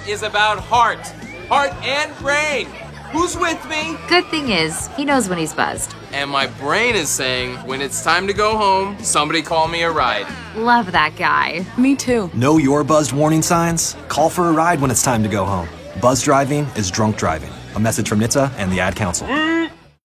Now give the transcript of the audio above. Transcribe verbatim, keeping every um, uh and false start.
is about heart. Heart and brain. Who's with me? Good thing is, he knows when he's buzzed. And my brain is saying, when it's time to go home, somebody call me a ride. Love that guy. Me too. Know your buzzed warning signs? Call for a ride when it's time to go home. Buzz driving is drunk driving. A message from N H T S A and the Ad Council.